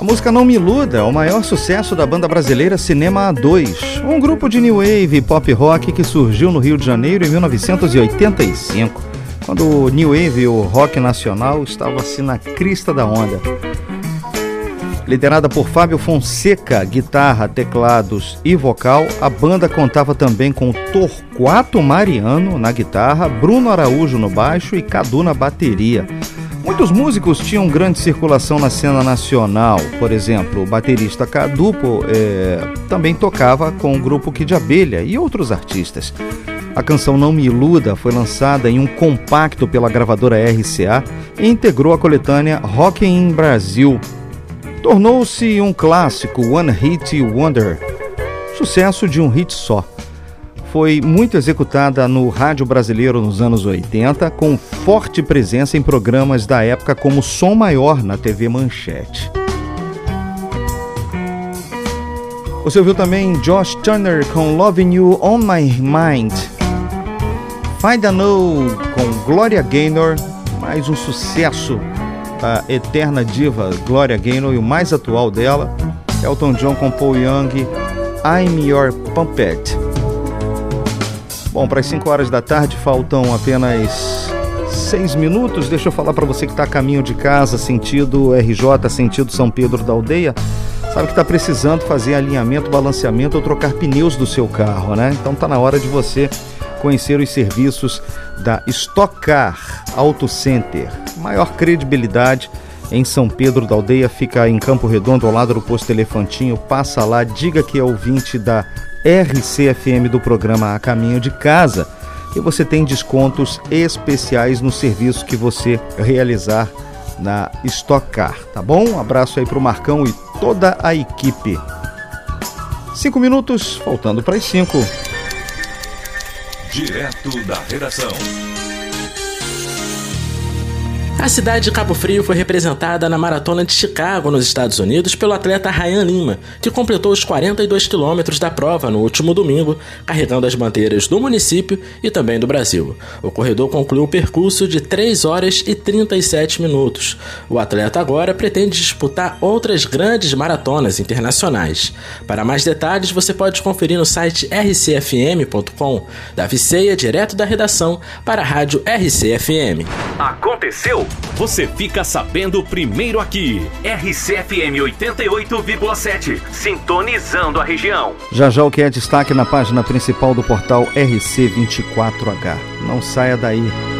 música Não Me Iluda é o maior sucesso da banda brasileira Cinema A2, um grupo de new wave e pop rock que surgiu no Rio de Janeiro em 1985, quando o new wave e o rock nacional estavam assim na crista da onda. Liderada por Fábio Fonseca, guitarra, teclados e vocal, a banda contava também com Torquato Mariano na guitarra, Bruno Araújo no baixo e Cadu na bateria. Muitos músicos tinham grande circulação na cena nacional. Por exemplo, o baterista Cadu também tocava com o grupo Kid Abelha e outros artistas. A canção Não Me Iluda foi lançada em um compacto pela gravadora RCA e integrou a coletânea Rock in Brasil. Tornou-se um clássico, One Hit Wonder, sucesso de um hit só. Foi muito executada no rádio brasileiro nos anos 80, com forte presença em programas da época como Som Maior na TV Manchete. Você ouviu também Josh Turner com Loving You On My Mind, Find a Know com Gloria Gaynor, mais um sucesso da eterna diva Gloria Gaynor, e o mais atual dela, Elton John com Paul Young, I'm Your Puppet. Bom, para as 5 horas da tarde faltam apenas 6 minutos. Deixa eu falar para você que está a caminho de casa, sentido RJ, sentido São Pedro da Aldeia. Sabe que está precisando fazer alinhamento, balanceamento ou trocar pneus do seu carro, né? Então está na hora de você conhecer os serviços da Stock Car Auto Center. Maior credibilidade em São Pedro da Aldeia, fica em Campo Redondo, ao lado do posto Elefantinho. Passa lá, diga que é ouvinte da RCFM do programa A Caminho de Casa, e você tem descontos especiais no serviço que você realizar na Stock Car, tá bom? Um abraço aí pro Marcão e toda a equipe. 5 minutos, faltando para as 5. Direto da redação. A cidade de Cabo Frio foi representada na Maratona de Chicago, nos Estados Unidos, pelo atleta Ryan Lima, que completou os 42 quilômetros da prova no último domingo, carregando as bandeiras do município e também do Brasil. O corredor concluiu o percurso de 3 horas e 37 minutos. O atleta agora pretende disputar outras grandes maratonas internacionais. Para mais detalhes, você pode conferir no site rcfm.com. Davi Ceia, direto da redação para a Rádio RCFM. Aconteceu? Você fica sabendo primeiro aqui. RCFM 88,7, sintonizando a região. Já já o que é destaque na página principal do portal RC24H. Não saia daí.